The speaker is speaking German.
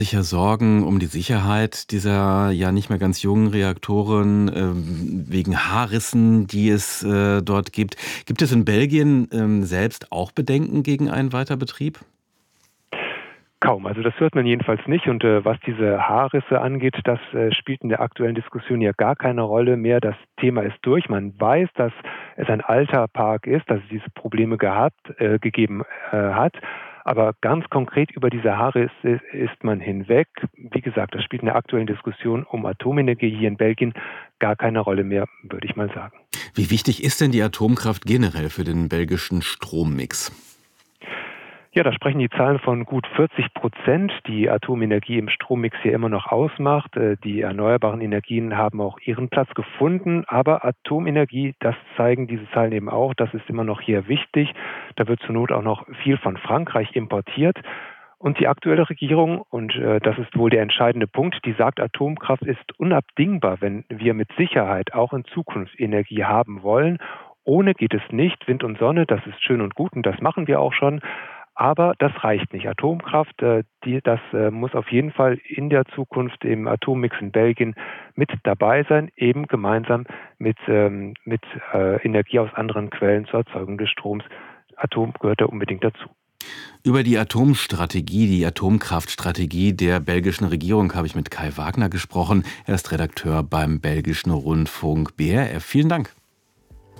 Sicher Sorgen um die Sicherheit dieser ja nicht mehr ganz jungen Reaktoren, wegen Haarrissen, die es dort gibt. Gibt es in Belgien selbst auch Bedenken gegen einen Weiterbetrieb? Kaum. Also das hört man jedenfalls nicht. Und was diese Haarrisse angeht, das spielt in der aktuellen Diskussion ja gar keine Rolle mehr. Das Thema ist durch. Man weiß, dass es ein alter Park ist, dass es diese Probleme gegeben hat. Aber ganz konkret über diese Haarrisse ist man hinweg. Wie gesagt, das spielt in der aktuellen Diskussion um Atomenergie hier in Belgien gar keine Rolle mehr, würde ich mal sagen. Wie wichtig ist denn die Atomkraft generell für den belgischen Strommix? Ja, da sprechen die Zahlen von gut 40%, die Atomenergie im Strommix hier immer noch ausmacht. Die erneuerbaren Energien haben auch ihren Platz gefunden, aber Atomenergie, das zeigen diese Zahlen eben auch, das ist immer noch hier wichtig. Da wird zur Not auch noch viel von Frankreich importiert. Und die aktuelle Regierung, und das ist wohl der entscheidende Punkt, die sagt, Atomkraft ist unabdingbar, wenn wir mit Sicherheit auch in Zukunft Energie haben wollen. Ohne geht es nicht. Wind und Sonne, das ist schön und gut und das machen wir auch schon. Aber das reicht nicht. Atomkraft, das muss auf jeden Fall in der Zukunft im Atommix in Belgien mit dabei sein, eben gemeinsam mit Energie aus anderen Quellen zur Erzeugung des Stroms. Atom gehört da unbedingt dazu. Über die Atomstrategie, die Atomkraftstrategie der belgischen Regierung habe ich mit Kai Wagner gesprochen. Er ist Redakteur beim Belgischen Rundfunk BRF. Vielen Dank.